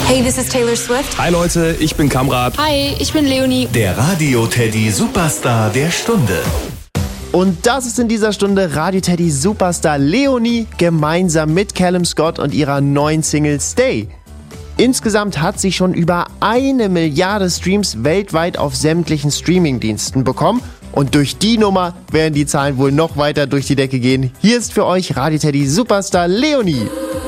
Hey, this is Taylor Swift. Hi Leute, ich bin Kamrat. Hi, ich bin Leonie. Der Radio-Teddy Superstar der Stunde. Und das ist in dieser Stunde Radio Teddy Superstar Leonie gemeinsam mit Callum Scott und ihrer neuen Single Stay. Insgesamt hat sie schon über 1 Milliarde Streams weltweit auf sämtlichen Streamingdiensten bekommen. Und durch die Nummer werden die Zahlen wohl noch weiter durch die Decke gehen. Hier ist für euch Radio Teddy Superstar Leonie.